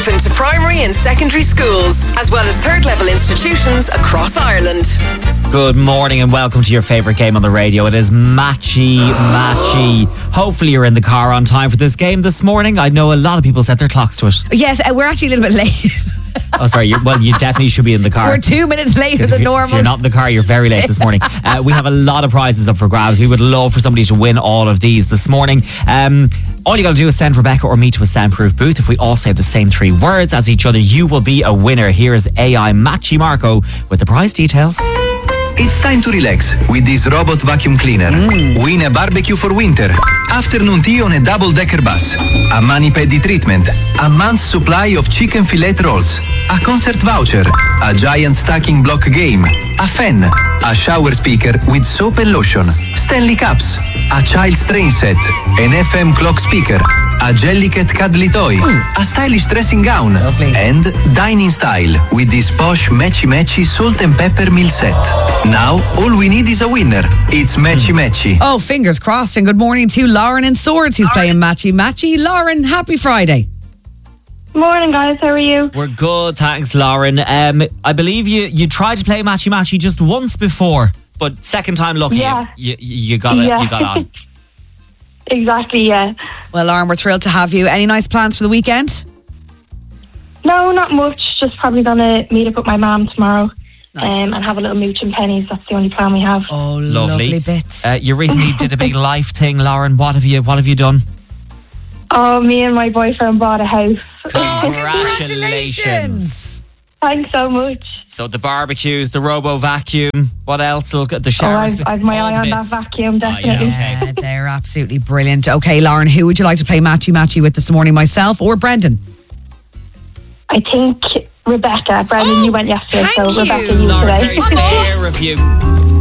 open to primary and secondary schools, as well as third level institutions across Ireland. Good morning and welcome to your favourite game on the radio. It is Matchy. Hopefully you're in the car on time for this game this morning. I know a lot of people set their clocks to it. Yes, we're actually a little bit late. Oh, sorry. You definitely should be in the car. We're 2 minutes later than normal. If you're not in the car, you're very late this morning. We have a lot of prizes up for grabs. We would love for somebody to win all of these this morning. All you got to do is send Rebecca or me to a soundproof booth. If we all say the same 3 words as each other, you will be a winner. Here is AI Matchy Marco with the prize details. It's time to relax with this robot vacuum cleaner. Win a barbecue for winter, afternoon tea on a double-decker bus, a mani-pedi treatment, a month's supply of chicken fillet rolls, a concert voucher, a giant stacking block game, a fan, a shower speaker with soap and lotion, Stanley cups, a child's train set, an FM clock speaker, a Jellycat cuddly toy, a stylish dressing gown, and dining style with this posh matchy salt and pepper meal set. Now, all we need is a winner. It's Matchy. Oh, fingers crossed. And good morning to Lauren in Swords, who's playing Matchy. Lauren, happy Friday. Morning, guys. How are you? We're good, thanks, Lauren. I believe you tried to play Matchy just once before, but second time lucky, you got it. You got on. Exactly, yeah. Well, Lauren, we're thrilled to have you. Any nice plans for the weekend? No, not much. Just probably going to meet up with my mum tomorrow. Nice. And have a little mooch and pennies. That's the only plan we have. Oh, lovely bits. You recently did a big life thing, Lauren. What have you done? Oh, me and my boyfriend bought a house. Congratulations. Thanks so much. So the barbecue, the robo vacuum, what else? The showers. I've my eye on that vacuum, definitely. Yeah, they're absolutely brilliant. Okay, Lauren, who would you like to play Matchy with this morning, myself or Brendan? I think Rebecca. Brendan, you went yesterday, so thank you. Rebecca, you Lauren, today. very fair of you.